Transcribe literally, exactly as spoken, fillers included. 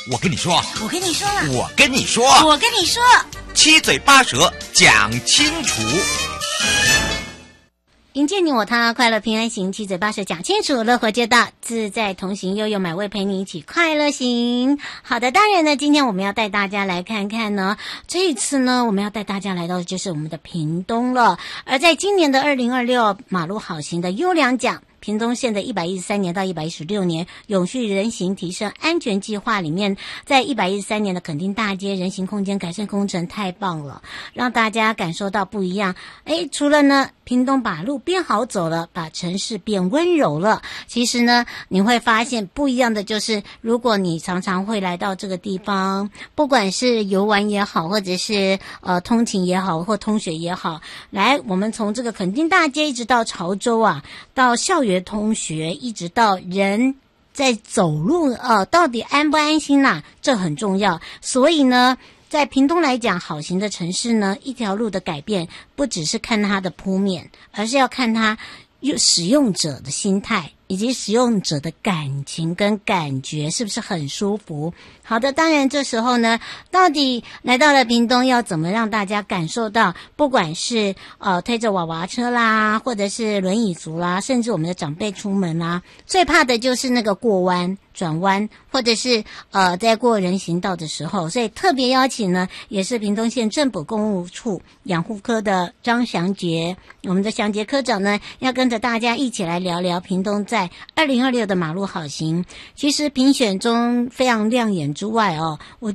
我跟你说， 我跟你说了， 我跟你说， 我跟你说， 七嘴八舌讲清楚。 迎接你我他，快乐平安行，七嘴八舌讲清楚，乐活街道自在同行，悠悠美味陪你一起快乐行。好的，当然呢，今天我们要带大家来看看呢，这一次呢，我们要带大家来到的就是我们的屏东了。而在今年的二零二六马路好行的优良奖，屏东县的一百一十三年到一百一十六年永续人行提升安全计划里面，在一百一十三年的垦丁大街人行空间改善工程太棒了，让大家感受到不一样。诶，除了呢屏东把路变好走了，把城市变温柔了，其实呢你会发现不一样的就是，如果你常常会来到这个地方，不管是游玩也好，或者是呃通勤也好，或通学也好，来我们从这个垦丁大街一直到潮州啊，到校园通学，一直到人在走路呃，到底安不安心啦、啊？这很重要。所以呢，在屏东来讲，好行的城市呢，一条路的改变，不只是看它的铺面，而是要看它使用者的心态，以及使用者的感情跟感觉是不是很舒服。好的，当然这时候呢，到底来到了屏东要怎么让大家感受到，不管是呃推着娃娃车啦，或者是轮椅族啦，甚至我们的长辈出门啦，最怕的就是那个过弯转弯，或者是呃在过人行道的时候。所以特别邀请呢，也是屏东县政府公务处养护科的张祥杰，我们的祥杰科长呢，要跟着大家一起来聊聊屏东在二零二六的马路好行。其实评选中非常亮眼之外哦，我